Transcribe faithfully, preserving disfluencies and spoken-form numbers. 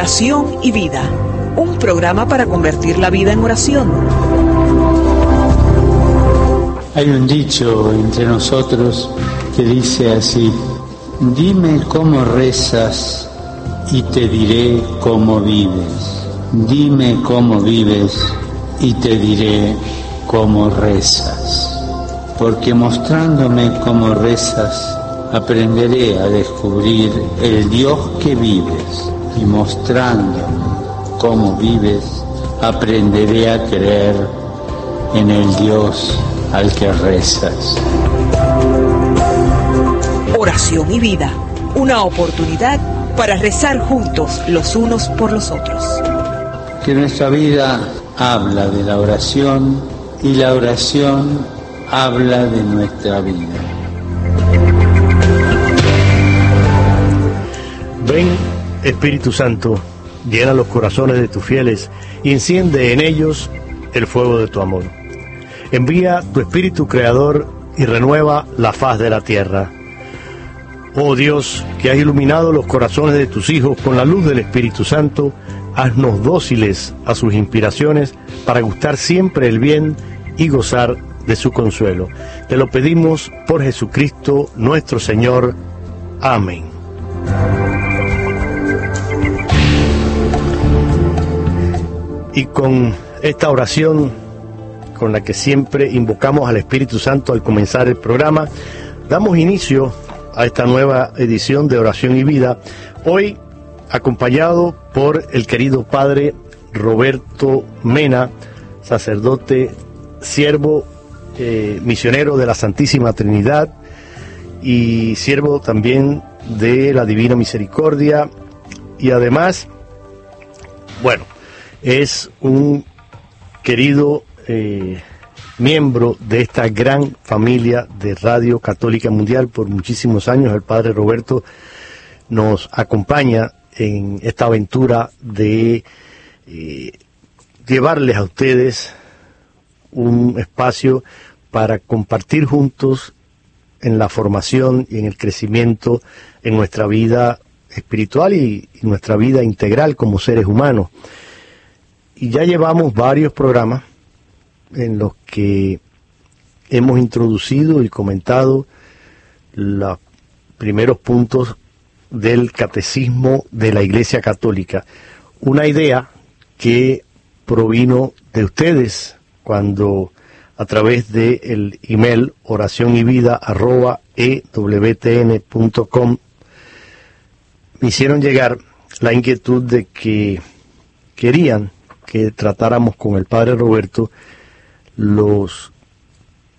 Oración y Vida, un programa para convertir la vida en oración. Hay un dicho entre nosotros que dice así: dime cómo rezas y te diré cómo vives. Dime cómo vives y te diré cómo rezas. Porque mostrándome cómo rezas, aprenderé a descubrir el Dios que vives, y mostrándome cómo vives, aprenderé a creer en el Dios al que rezas. Oración y Vida, una oportunidad para rezar juntos los unos por los otros. Que nuestra vida habla de la oración y la oración habla de nuestra vida. Ven, Espíritu Santo, llena los corazones de tus fieles y enciende en ellos el fuego de tu amor. Envía tu Espíritu Creador y renueva la faz de la tierra. Oh Dios, que has iluminado los corazones de tus hijos con la luz del Espíritu Santo, haznos dóciles a sus inspiraciones para gustar siempre el bien y gozar de su consuelo. Te lo pedimos por Jesucristo nuestro Señor. Amén. Y con esta oración con la que siempre invocamos al Espíritu Santo al comenzar el programa, damos inicio a esta nueva edición de Oración y Vida, hoy acompañado por el querido Padre Roberto Mena, sacerdote, siervo, eh, misionero de la Santísima Trinidad y siervo también de la Divina Misericordia, y además, bueno, es un querido eh, miembro de esta gran familia de Radio Católica Mundial por muchísimos años. El Padre Roberto nos acompaña en esta aventura de eh, llevarles a ustedes un espacio para compartir juntos en la formación y en el crecimiento en nuestra vida espiritual y, y nuestra vida integral como seres humanos. Y ya llevamos varios programas en los que hemos introducido y comentado los primeros puntos del Catecismo de la Iglesia Católica. Una idea que provino de ustedes cuando a través del email oración y vida arroba e w t n punto com me hicieron llegar la inquietud de que querían que tratáramos con el Padre Roberto los